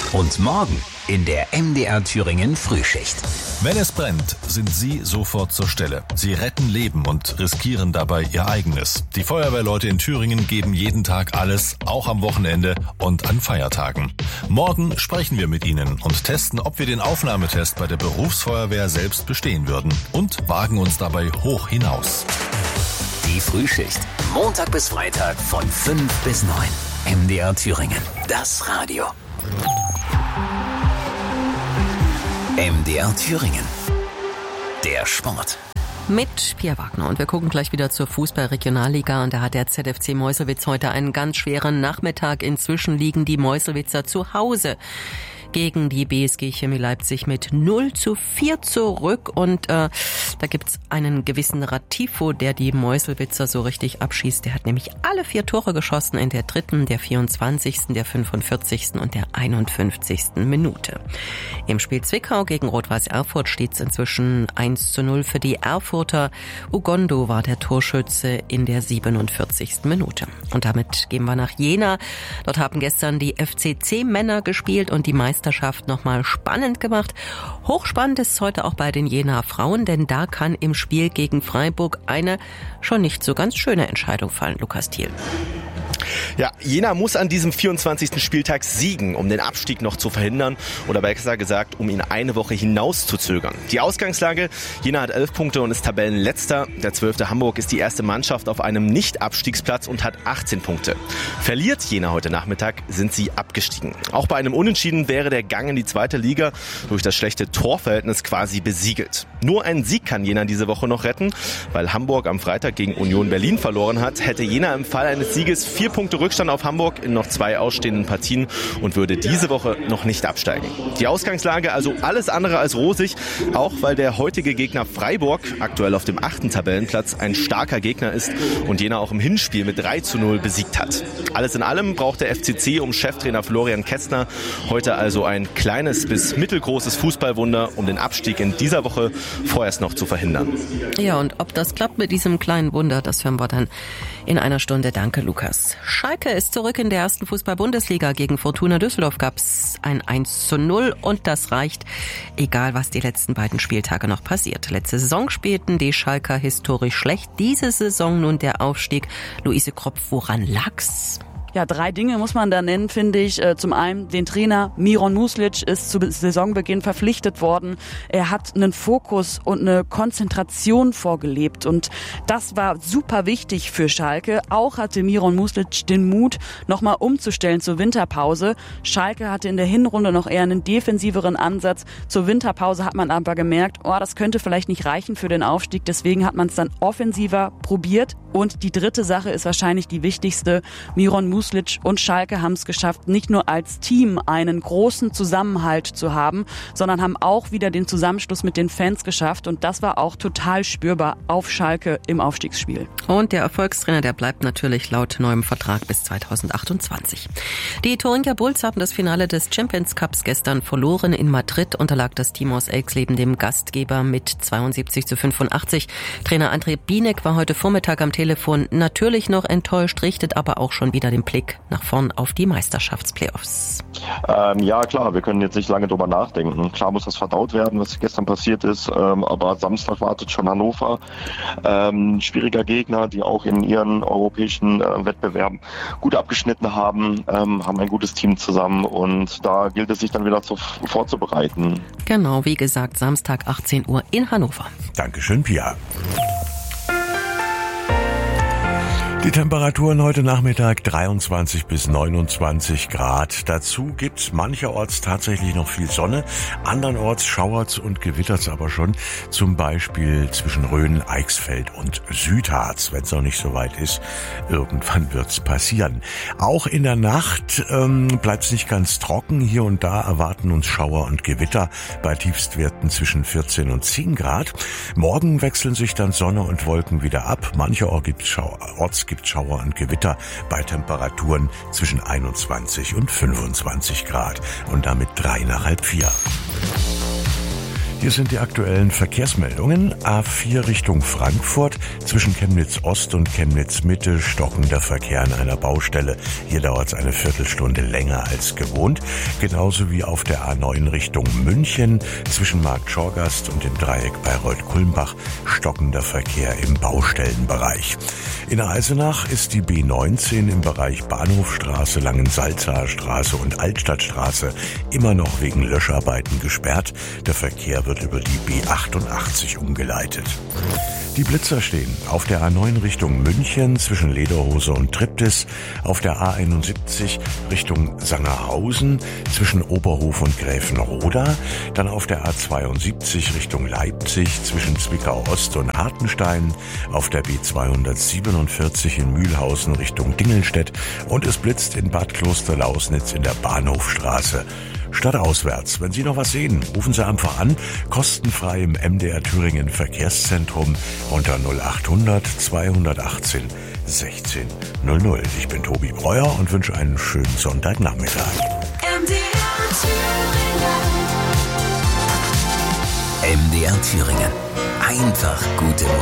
Und morgen in der MDR Thüringen Frühschicht. Wenn es brennt, sind Sie sofort zur Stelle. Sie retten Leben und riskieren dabei Ihr eigenes. Die Feuerwehrleute in Thüringen geben jeden Tag alles, auch am Wochenende und an Feiertagen. Morgen sprechen wir mit Ihnen und testen, ob wir den Aufnahmetest bei der Berufsfeuerwehr selbst bestehen würden und wagen uns dabei hoch hinaus. Die Frühschicht. Montag bis Freitag von 5 bis 9. MDR Thüringen. Das Radio. MDR Thüringen. Der Sport. Mit Pia Wagner. Und wir gucken gleich wieder zur Fußball-Regionalliga. Und da hat der ZFC Meuselwitz heute einen ganz schweren Nachmittag. Inzwischen liegen die Meuselwitzer zu Hause gegen die BSG Chemie Leipzig mit 0:4 zurück. Und da gibt's einen gewissen Ratifo, der die Meuselwitzer so richtig abschießt. Der hat nämlich alle 4 Tore geschossen in der 3., der 24., der 45. und der 51. Minute. Im Spiel Zwickau gegen Rot-Weiß Erfurt steht's inzwischen 1:0 für die Erfurter. Ugondo war der Torschütze in der 47. Minute. Und damit gehen wir nach Jena. Dort haben gestern die FCC-Männer gespielt und die Meisterschaft nochmal spannend gemacht. Hochspannend ist es heute auch bei den Jenaer Frauen, denn da kann im Spiel gegen Freiburg eine schon nicht so ganz schöne Entscheidung fallen. Lukas Thiel. Ja, Jena muss an diesem 24. Spieltag siegen, um den Abstieg noch zu verhindern oder besser gesagt, um ihn eine Woche hinaus zu zögern. Die Ausgangslage, Jena hat 11 Punkte und ist Tabellenletzter. Der 12. Hamburg ist die erste Mannschaft auf einem Nicht-Abstiegsplatz und hat 18 Punkte. Verliert Jena heute Nachmittag, sind sie abgestiegen. Auch bei einem Unentschieden wäre der Gang in die zweite Liga durch das schlechte Torverhältnis quasi besiegelt. Nur ein Sieg kann Jena diese Woche noch retten, weil Hamburg am Freitag gegen Union Berlin verloren hat, hätte Jena im Fall eines Sieges 4 Punkte Rückstand auf Hamburg in noch 2 ausstehenden Partien und würde diese Woche noch nicht absteigen. Die Ausgangslage also alles andere als rosig, auch weil der heutige Gegner Freiburg aktuell auf dem 8. Tabellenplatz ein starker Gegner ist und Jena auch im Hinspiel mit 3:0 besiegt hat. Alles in allem braucht der FCC um Cheftrainer Florian Kästner heute also ein kleines bis mittelgroßes Fußballwunder, um den Abstieg in dieser Woche vorerst noch zu verhindern. Ja, und ob das klappt mit diesem kleinen Wunder, das hören wir dann in einer Stunde. Danke, Lukas. Schalke ist zurück in der ersten Fußball-Bundesliga. Gegen Fortuna Düsseldorf gab's ein 1:0 und das reicht, egal was die letzten beiden Spieltage noch passiert. Letzte Saison spielten die Schalker historisch schlecht. Diese Saison nun der Aufstieg. Luise Kropf, woran lag's? Ja, 3 Dinge muss man da nennen, finde ich. Zum einen den Trainer Miron Muslic ist zu Saisonbeginn verpflichtet worden. Er hat einen Fokus und eine Konzentration vorgelebt und das war super wichtig für Schalke. Auch hatte Miron Muslic den Mut, nochmal umzustellen zur Winterpause. Schalke hatte in der Hinrunde noch eher einen defensiveren Ansatz. Zur Winterpause hat man aber gemerkt, das könnte vielleicht nicht reichen für den Aufstieg. Deswegen hat man es dann offensiver probiert. Und die dritte Sache ist wahrscheinlich die wichtigste. Miron Muslic und Schalke haben es geschafft, nicht nur als Team einen großen Zusammenhalt zu haben, sondern haben auch wieder den Zusammenschluss mit den Fans geschafft. Und das war auch total spürbar auf Schalke im Aufstiegsspiel. Und der Erfolgstrainer, der bleibt natürlich laut neuem Vertrag bis 2028. Die Thuringia Bulls haben das Finale des Champions Cups gestern verloren. In Madrid unterlag das Team aus Elxleben dem Gastgeber mit 72:85. Trainer André Bienek war heute Vormittag am Telefon natürlich noch enttäuscht, richtet aber auch schon wieder den Blick nach vorn auf die Meisterschaftsplayoffs. Ja, klar, wir können jetzt nicht lange drüber nachdenken. Klar muss das verdaut werden, was gestern passiert ist, aber Samstag wartet schon Hannover. Schwieriger Gegner, die auch in ihren europäischen Wettbewerben gut abgeschnitten haben, haben ein gutes Team zusammen und da gilt es sich dann wieder vorzubereiten. Genau, wie gesagt, Samstag 18 Uhr in Hannover. Dankeschön, Pia. Die Temperaturen heute Nachmittag 23 bis 29 Grad. Dazu gibt's mancherorts tatsächlich noch viel Sonne. Andernorts schauert's und gewittert's aber schon. Zum Beispiel zwischen Rhön, Eichsfeld und Südharz. Wenn's noch nicht so weit ist, irgendwann wird's passieren. Auch in der Nacht bleibt's nicht ganz trocken. Hier und da erwarten uns Schauer und Gewitter bei Tiefstwerten zwischen 14 und 10 Grad. Morgen wechseln sich dann Sonne und Wolken wieder ab. Mancherorts gibt Schauer und Gewitter bei Temperaturen zwischen 21 und 25 Grad und damit 3 nach halb 4. Hier sind die aktuellen Verkehrsmeldungen. A4 Richtung Frankfurt, zwischen Chemnitz Ost und Chemnitz Mitte stockender Verkehr an einer Baustelle. Hier dauert es eine Viertelstunde länger als gewohnt. Genauso wie auf der A9 Richtung München, zwischen Markt Schorgast und dem Dreieck Bayreuth-Kulmbach stockender Verkehr im Baustellenbereich. In Eisenach ist die B19 im Bereich Bahnhofstraße, Langensalzaer Straße und Altstadtstraße immer noch wegen Löscharbeiten gesperrt. Der Verkehr wird über die B88 umgeleitet. Die Blitzer stehen auf der A9 Richtung München zwischen Lederhose und Triptis, auf der A71 Richtung Sangerhausen zwischen Oberhof und Gräfenroda, dann auf der A72 Richtung Leipzig zwischen Zwickau Ost und Hartenstein, auf der B247 in Mühlhausen Richtung Dingelstedt und es blitzt in Bad Klosterlausnitz in der Bahnhofstraße. Stadtauswärts. Wenn Sie noch was sehen, rufen Sie einfach an, kostenfrei im MDR Thüringen Verkehrszentrum unter 0800 218 16 00. Ich bin Tobi Breuer und wünsche einen schönen Sonntagnachmittag. MDR Thüringen. Einfach gute Musik.